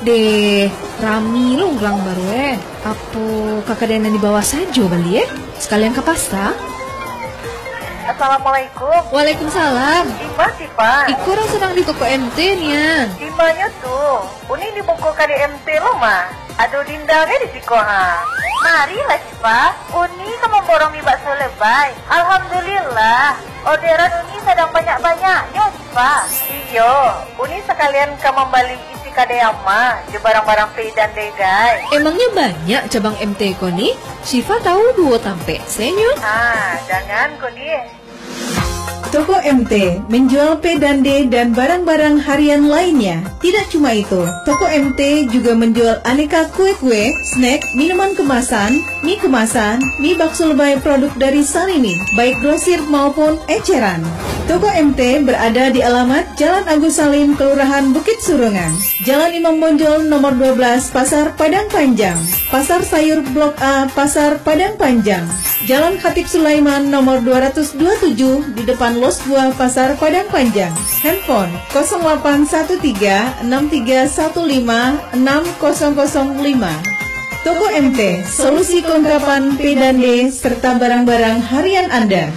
Deh, rami lo ulang baru Apa kakak dena di bawah saja bali sekalian ke pasta. Assalamualaikum. Waalaikumsalam. Ima sih Pak. Iku orang sedang di toko MT nian. Imanya tuh, uni di buku kali MT lo mah. Aduh dindangnya di siko ha. Marilah sih Pak. Uni kamu borong di bakso lebay. Alhamdulillah. Orderan uni sedang banyak-banyaknya sih Pak. Iyo, uni sekalian kamu balik isi kadeyama di barang-barang pay dan degai. Emangnya banyak cabang MT ko nih? Syifa tahu dua tampe senyo. Jangan kok nih. Toko MT menjual P dan D dan barang-barang harian lainnya. Tidak cuma itu, Toko MT juga menjual aneka kue-kue, snack, minuman kemasan, mie bakso lebay produk dari Sanini, baik grosir maupun eceran. Toko MT berada di alamat Jalan Agus Salim, Kelurahan Bukit Surungan, Jalan Imam Bonjol nomor 12, Pasar Padang Panjang, Pasar Sayur Blok A, Pasar Padang Panjang, Jalan Khatib Sulaiman nomor 227 di depan Los Buah, Pasar Padang Panjang. Handphone 0813-6315-6005. Toko MT, solusi kelengkapan P dan D serta barang-barang harian Anda.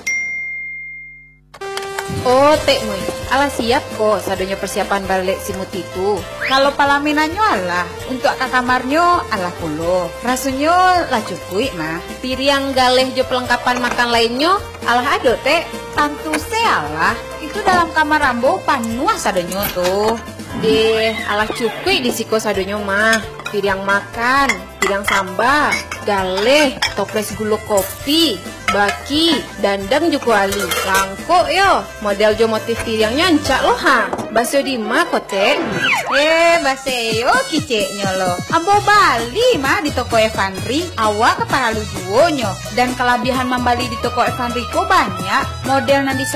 Oh, Tek Mui, ala siap kok sadonya persiapan balik simut itu. Kalau palaminannya alah, untuk ke kamarnya alah pulo. Rasanya lah cukup mah. Piring galeh jo pelengkapan makan lainnya alah ado Tek. Tantu alah, itu dalam kamar Rambo penuh sadonya tuh. Deh, alah cukup di siko sadonya mah. Piring makan, piring sambal, galeh, toples gula kopi, baki, dandang juga ali. Langko yo, model jo motif piringnya nyancak loh ha. Baso di ma kote. Baseo kiceknya lo. Ambo Bali mah di toko Evanri. Awak kepala lu juonyo. Dan kelebihan membali di toko Evanri ko banyak. Model nanti